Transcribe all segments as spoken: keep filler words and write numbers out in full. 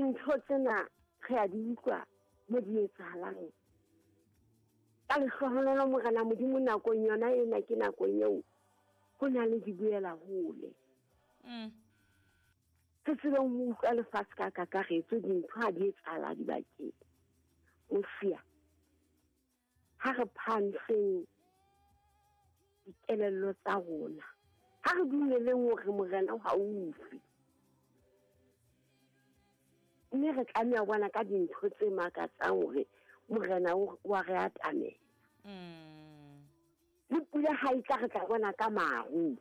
dintho tsena re a di utlwa mo di etsahalang ka lehlohonolo Morena Modimo nakong yona ena ke nakong eo go na le di buela hole mm se se le mo utlwa lefatshe ka kakaretso dintho ha di etsahala di bakeng mosia ha re phanseng dikelello tsa rona ha re dumeleng hore Morena ha ufi mme re tlameha bona ka dintho tse makatsang hore Morena wa re atamela mm le pula ha e tla re tla bona ka maru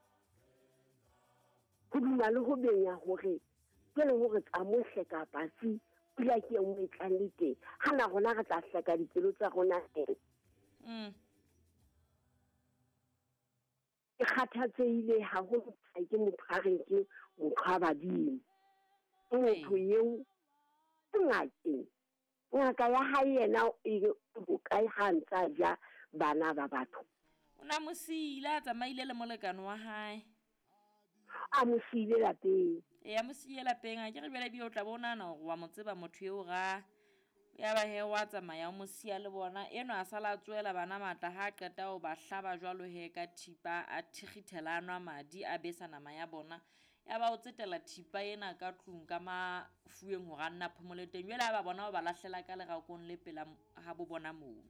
go duma le go benya hore ke le hore tsa mohle ka pasi pula ke engwe e tlang le teng ha na rona re tla hlaka dipelo tsa rona teng mm ke kgathatsehile haholo ha ke motho a reng ke motho a badimo motho eo ngakeng ngaka ya hae yena e bokae ha ntsa ja bana ba batho ona mosila tsamaile le molekano wa hae a mosile lapeng ya mosile lapeng a ke re bele bio tla bona na wa mo tseba motho eo ga ya ba he wa tsamaya o mosia le bona eno a sala tswela bana matla ha qeta o ba hlaba jwalo he ka thipa a thigitelanwa madi a besa nama ya bona ya ba o tsetela thipa ena ka tlung ka mafueng ho ganna phomoleteng jwale ba bona ba lahlela ka lerakong le pela ha bo bona moo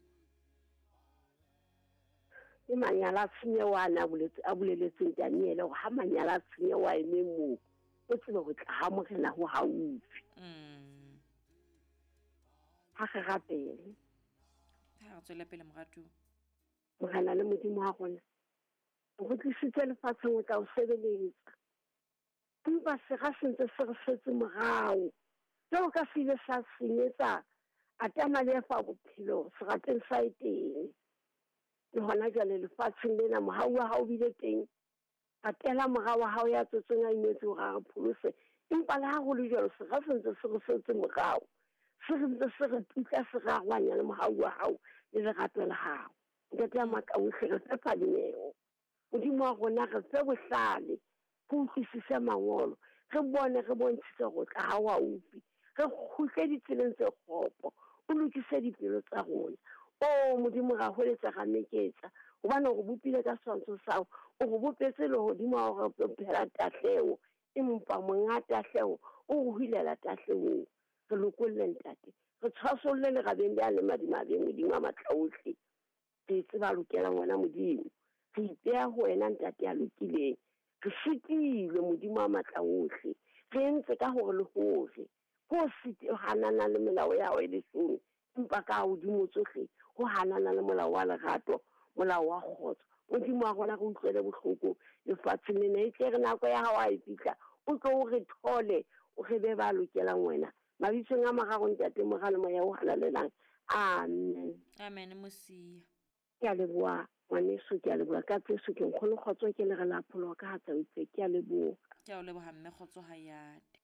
e manyala tsinyewana buletse a buleletseng Daniel go ha manyala tsinyewa eme moo o tsela go tla ha Morena ho haufi mm ha re rapele ha re tswela pele morato Morena le Modimo wa rona go tlisitse lefatsheng o tla o sebeletsa empa se ga sentse se re setse morao tseo ka se ile sa senyetsa a tama le fa bophelo se rateng sa eteng le hona jale lefatsheng lena mohau wa hao bile teng patela morao wa hao ya tsotseng a imetse ho ga pholose empa le ha go le jalo se ga sentse se re setse morao se re ntse se re tutla se ra rwanya le mohau wa hao le lerato la hao ntate ya makaohle re fe phadimeo Modimo wa rona re fe bohlale go utlwisisa mangolo re bone re bontshitse go tla ha wa ufi re khutle ditseleng tse khopo o lokise dipelo tsa rona o Modimo ga holetsa ga meketsa hobane go bopile ka swantso sao o go bopetse le hodimo wa go phela tahleo empa mongata tahleo o go hilela tahleo re lokolle ntate re tshwasolle le gabeng ya le madimabe Modimo a matlaohle re tseba lokela ngwana Modimo re ipea ho wena ntate ya lokileng re shitile Modimo a matlaohle re ntse ka hore le hore ho siti hanana le melao ya o le sone empa ka hodimo tsohle ho hanana le molao wa lerato molao wa khotso Modimo wa rona go utlwele bohloko lefatsheng lena e tle re nako ya hao a e fitla o tlo re thole o re be ba lokelang wena mabitsong a mararo ntate mogale moya o halalelang amen amen mosia ke a leboa ngwaneso ke a leboa ka tseso ke nkgolo kgotso ke le re la pholo ka hatsa itse ke a leboa ke a o leboga mme kgotso ha yate